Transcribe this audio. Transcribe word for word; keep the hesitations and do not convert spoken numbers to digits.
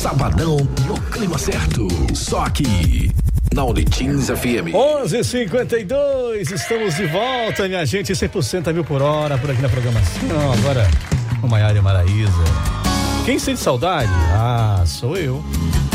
Sabadão no clima certo. Só aqui na Unitins F M. onze e cinquenta e dois, estamos de volta, minha gente, cem por cento a mil por hora por aqui na programação. Agora, o Maiara e Maraísa. Quem sente saudade? Ah, sou eu.